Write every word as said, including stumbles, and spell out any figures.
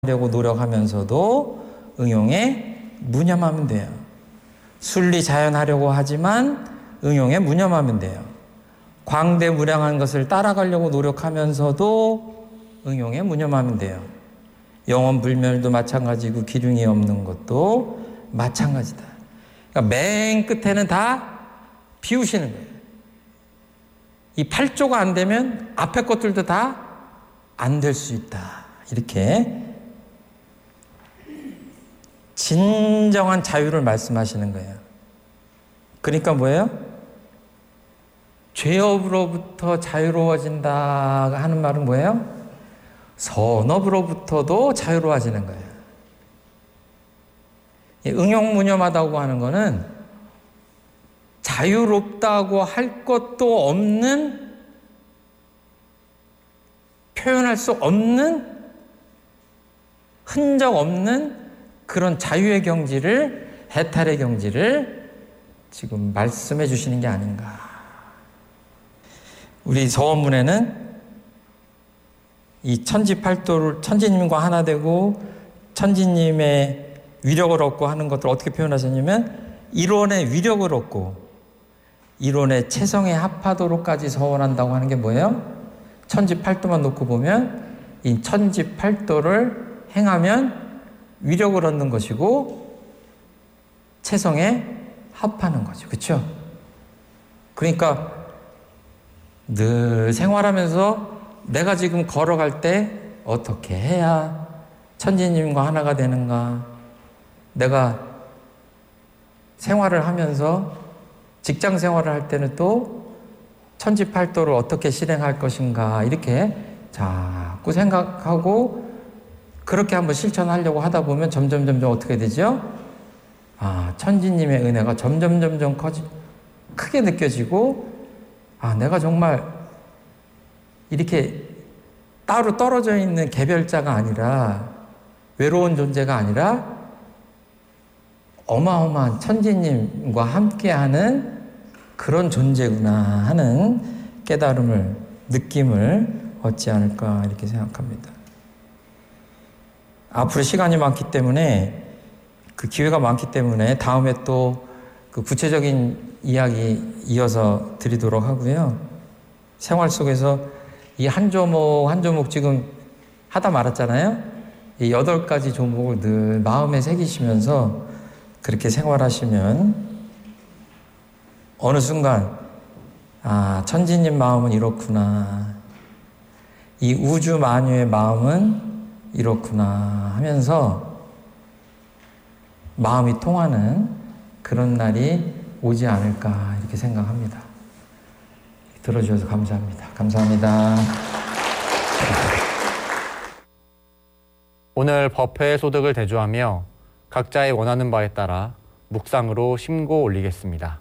되고 노력하면서도 응용에 무념하면 돼요. 순리자연하려고 하지만 응용에 무념하면 돼요. 광대무량한 것을 따라가려고 노력하면서도 응용에 무념하면 돼요. 영원불멸도 마찬가지고 기륭이 없는 것도 마찬가지다. 그러니까 맨 끝에는 다 비우시는 거예요. 이 팔 조가 안 되면 앞에 것들도 다 안 될 수 있다. 이렇게 진정한 자유를 말씀하시는 거예요. 그러니까 뭐예요? 죄업으로부터 자유로워진다 하는 말은 뭐예요? 선업으로부터도 자유로워지는 거예요. 응용무념하다고 하는 거는 자유롭다고 할 것도 없는, 표현할 수 없는, 흔적 없는 그런 자유의 경지를, 해탈의 경지를 지금 말씀해 주시는 게 아닌가. 우리 서원문에는 이 천지팔도를 천지님과 하나 되고 천지님의 위력을 얻고 하는 것들을 어떻게 표현하셨냐면 이론의 위력을 얻고 이론의 체성에 합하도록까지 서원한다고 하는 게 뭐예요? 천지팔도만 놓고 보면 이 천지팔도를 행하면 위력을 얻는 것이고 체성에 합하는 거죠. 그렇죠? 그러니까 늘 생활하면서 내가 지금 걸어갈 때 어떻게 해야 천지님과 하나가 되는가? 내가 생활을 하면서 직장 생활을 할 때는 또 천지팔도를 어떻게 실행할 것인가? 이렇게 자꾸 생각하고 그렇게 한번 실천하려고 하다 보면 점점 점점 어떻게 되죠? 아, 천지님의 은혜가 점점 점점 커지, 크게 느껴지고 아, 내가 정말 이렇게 따로 떨어져 있는 개별자가 아니라 외로운 존재가 아니라 어마어마한 천지님과 함께하는 그런 존재구나 하는 깨달음을, 느낌을 얻지 않을까 이렇게 생각합니다. 앞으로 시간이 많기 때문에 그 기회가 많기 때문에 다음에 또 그 구체적인 이야기 이어서 드리도록 하고요. 생활 속에서 이 한 조목 한 조목 지금 하다 말았잖아요. 이 여덟 가지 조목을 늘 마음에 새기시면서 그렇게 생활하시면 어느 순간 아, 천지님 마음은 이렇구나. 이 우주 만유의 마음은 이렇구나 하면서 마음이 통하는 그런 날이 오지 않을까 이렇게 생각합니다. 들어주셔서 감사합니다. 감사합니다. 오늘 법회의 소득을 대조하며 각자의 원하는 바에 따라 묵상으로 심고 올리겠습니다.